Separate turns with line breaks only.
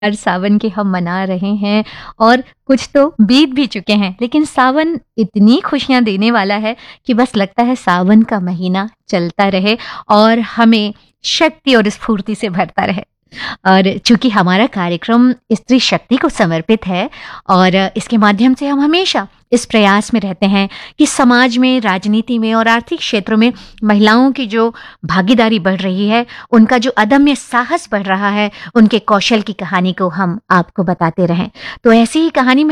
सावन के हम मना रहे हैं और कुछ तो बीत भी चुके हैं, लेकिन सावन इतनी खुशियां देने वाला है कि बस लगता है सावन का महीना चलता रहे और हमें शक्ति और स्फूर्ति से भरता रहे। और चूंकि हमारा कार्यक्रम स्त्री शक्ति को समर्पित है और इसके माध्यम से हम हमेशा इस प्रयास में रहते हैं कि समाज में, राजनीति में और आर्थिक क्षेत्रों में महिलाओं की जो भागीदारी बढ़ रही है, उनका जो अदम्य साहस बढ़ रहा है, उनके कौशल की कहानी को हम आपको बताते रहें। तो ऐसी ही कहानी में